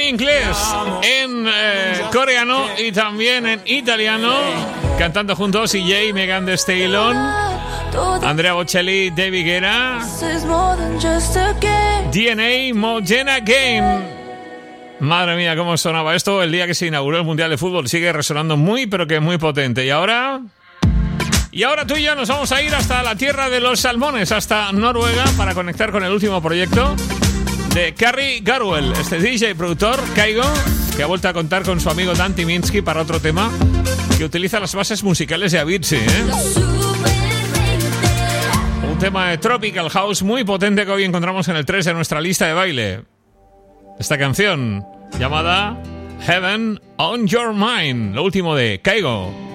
inglés, en coreano y también en italiano, cantando juntos CJ, Megan Thee Stallion, Andrea Bocelli, David Guetta, DNA, Mogen Again. Madre mía, cómo sonaba esto el día que se inauguró el Mundial de Fútbol. Sigue resonando muy, pero que muy potente. Y ahora tú y yo nos vamos a ir hasta la tierra de los salmones, hasta Noruega, para conectar con el último proyecto de Carrie Garwell, este DJ productor, Kygo, que ha vuelto a contar con su amigo Dan Tyminski para otro tema que utiliza las bases musicales de Avicii, Un tema de Tropical House muy potente que hoy encontramos en el 3 de nuestra lista de baile. Esta canción llamada Heaven on Your Mind, lo último de Kygo.